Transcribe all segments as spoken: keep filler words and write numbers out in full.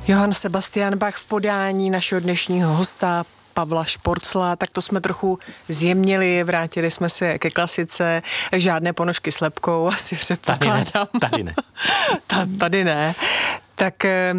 Johann Sebastian Bach v podání našeho dnešního hosta Pavla Šporcla, tak to jsme trochu zjemnili, vrátili jsme se ke klasice, žádné ponožky s lebkou, asi předpokládám. Tady ne. Tady ne. tady ne. Tak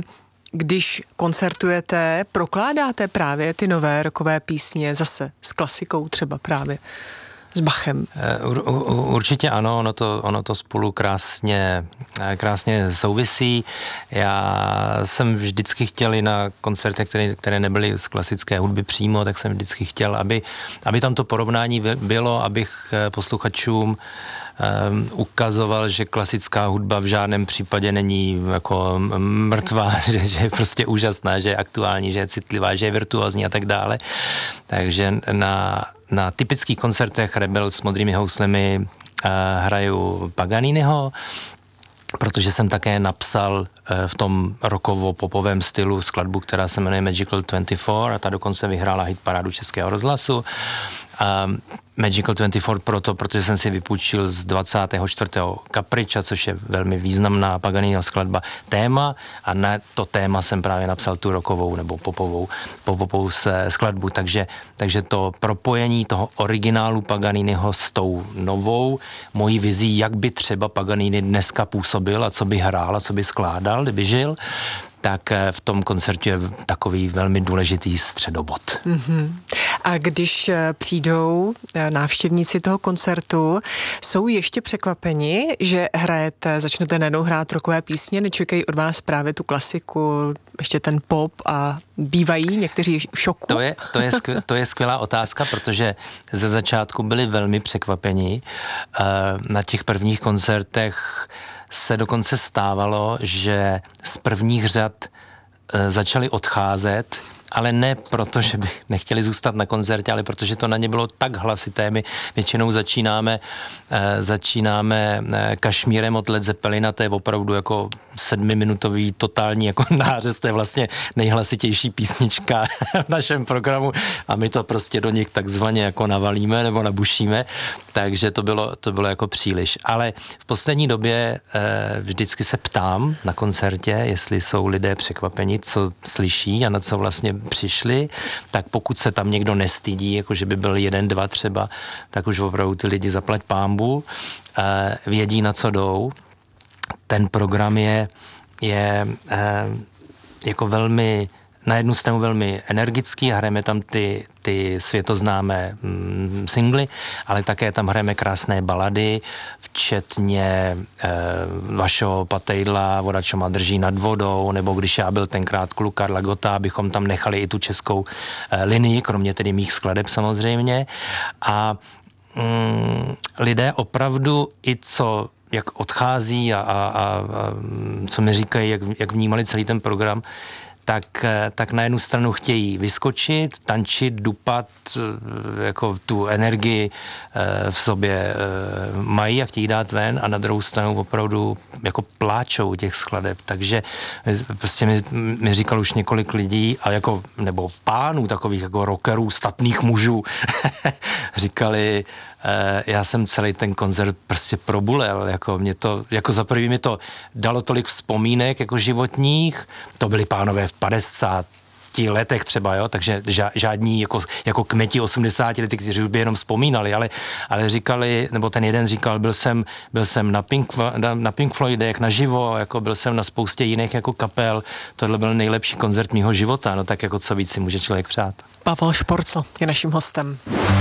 když koncertujete, prokládáte právě ty nové rockové písně zase s klasikou třeba právě? S Bachem. Ur, určitě ano, ono to, ono to spolu krásně, krásně souvisí. Já jsem vždycky chtěl i na koncertech, které, které nebyly z klasické hudby přímo, tak jsem vždycky chtěl, aby, aby tam to porovnání bylo, abych posluchačům um, ukazoval, že klasická hudba v žádném případě není jako mrtvá, že, že je prostě úžasná, že je aktuální, že je citlivá, že je virtuózní a tak dále. Takže na Na typických koncertech Rebel s modrými houslemi uh, hraju Paganiniho, protože jsem také napsal uh, v tom rockovo-popovém stylu skladbu, která se jmenuje Magical dvacet čtyři a ta dokonce vyhrála hitparádu Českého rozhlasu. Um, Magical dvacet čtyři proto, protože jsem si vypůjčil z dvacátého čtvrtého Capriccia, což je velmi významná Paganiniho skladba, téma a na to téma jsem právě napsal tu rockovou nebo popovou, popovou skladbu, takže, takže to propojení toho originálu Paganiniho s tou novou mojí vizí, jak by třeba Paganini dneska působil a co by hrál a co by skládal, kdyby žil, tak v tom koncertu je takový velmi důležitý středobod. Mm-hmm. A když přijdou návštěvníci toho koncertu, jsou ještě překvapeni, že hrajete, začnete najednou hrát rockové písně, nečekají od vás právě tu klasiku, ještě ten pop a bývají někteří v šoku? To je, to je, skvěl, to je skvělá otázka, protože ze začátku byli velmi překvapeni. Na těch prvních koncertech se dokonce stávalo, že z prvních řad e, začali odcházet, ale ne proto, že by nechtěli zůstat na koncertě, ale protože to na ně bylo tak hlasité. My většinou začínáme, e, začínáme e, Kašmírem od Led Zeppelina, to je opravdu jako sedmiminutový totální jako nářez, to je vlastně nejhlasitější písnička v našem programu a my to prostě do nich takzvaně jako navalíme nebo nabušíme, takže to bylo, to bylo jako příliš. Ale v poslední době e, vždycky se ptám na koncertě, jestli jsou lidé překvapeni, co slyší a na co vlastně přišli, tak pokud se tam někdo nestydí, jako že by byl jeden, dva třeba, tak už opravdu ty lidi zaplať pánbu, e, vědí, na co jdou. Ten program je, je e, jako velmi, na jednu stranu velmi energický, hrajeme tam ty, ty světoznámé mm, singly, ale také tam hrajeme krásné balady, včetně e, vašeho Patejdla, Voda, čo ma drží nad vodou, nebo Když já byl tenkrát kluk Karla Gotta, abychom tam nechali i tu českou e, linii, kromě tedy mých skladeb samozřejmě. A mm, lidé opravdu i co jak odchází a, a, a, a co mi říkají, jak, jak vnímali celý ten program, tak, tak na jednu stranu chtějí vyskočit, tančit, dupat, jako tu energii v sobě mají a chtějí dát ven a na druhou stranu opravdu jako pláčou těch skladeb. Takže prostě mi, mi říkal už několik lidí a jako, nebo pánů takových jako rockerů, statných mužů, říkali, já jsem celý ten koncert prostě probulel, jako mě to, jako za prvý mi to dalo tolik vzpomínek jako životních, to byli pánové v padesáti letech třeba, jo, takže žádní jako, jako kmeti osmdesáti lety, kteří by jenom vzpomínali, ale, ale říkali, nebo ten jeden říkal, byl jsem, byl jsem na Pink, na, na Pink Floydech, naživo, jako byl jsem na spoustě jiných jako kapel, tohle byl nejlepší koncert mýho života, no tak jako co víc si může člověk přát. Pavel Šporcl je naším hostem.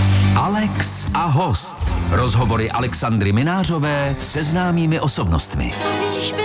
Alex a host. Rozhovory Alexandry Minářové se známými osobnostmi.